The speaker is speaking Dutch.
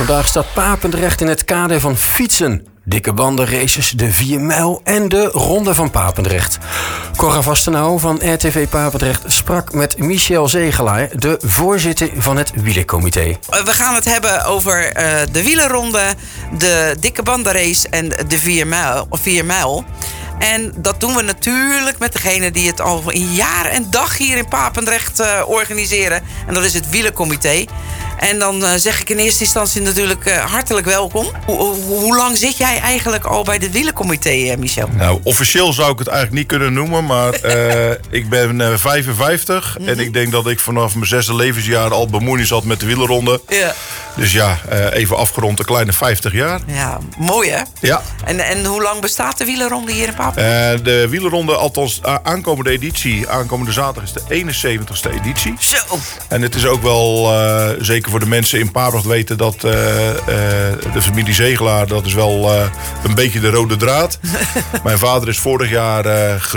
Vandaag staat Papendrecht in het kader van fietsen. Dikke bandenraces, de 4 mijl en de Ronde van Papendrecht. Cora Vastenau van RTV Papendrecht sprak met Michel Zegelaar, de voorzitter van het wielercomité. We gaan het hebben over de wielerronde, de dikke bandenrace en de 4 mijl. En dat doen we natuurlijk met degene die het al in jaar en dag hier in Papendrecht organiseren. En dat is het wielercomité. En dan zeg ik in eerste instantie natuurlijk hartelijk welkom. Hoe lang zit jij eigenlijk al bij het wielercomité, Michel? Nou, officieel zou ik het eigenlijk niet kunnen noemen, maar ik ben 55. En ik denk dat ik vanaf mijn 6e levensjaar al bemoeid zat met de wielerronde. Ja. Dus ja, even afgerond een kleine 50 jaar. Ja, mooi hè? Ja. En hoe lang bestaat de wielerronde hier in Papendrecht? De wielerronde, althans aankomende editie, aankomende zaterdag is de 71ste editie. Zo. En het is ook wel, zeker voor de mensen in Papendrecht weten dat de familie Zegelaar, dat is wel een beetje de rode draad. Mijn vader is vorig jaar